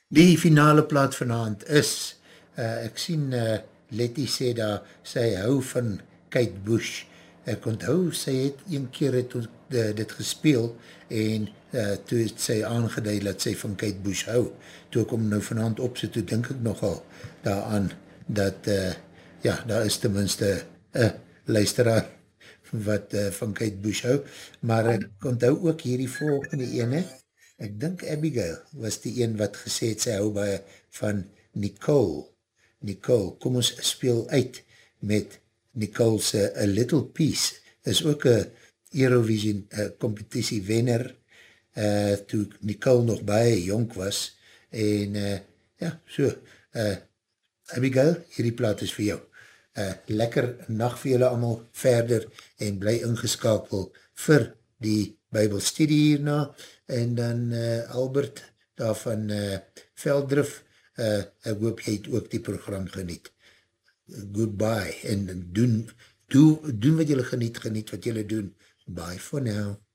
Die finale plaat vanavond is, ek sien Letty sê daar, sy hou van Kate Bush. Ek onthou, sy het een keer dit gespeel en toe het sy aangeduid dat sy van Kate Bush hou. Toe ek hom nou vanavond opsit, toe dink ek nogal daaraan dat, ja, daar is tenminste luisteraar wat van Kate Bush hou, maar ek onthou ook hierdie volgende ene. Ek dink Abigail was die een wat gesê het, sy hou baie van Nicole. Nicole, kom ons speel uit met Nicole's A Little Piece. Is ook een Eurovision competitie wenner, toe Nicole nog baie jonk was. En ja, so, Abigail, hierdie plaat is vir jou. Lekker nacht vir julle allemaal verder en bly ingeskakel vir die Bybelstudie hierna en dan Albert daar van Veldrif, ek hoop jy het ook die program geniet. Goodbye en doen wat julle geniet wat julle doen. Bye for now.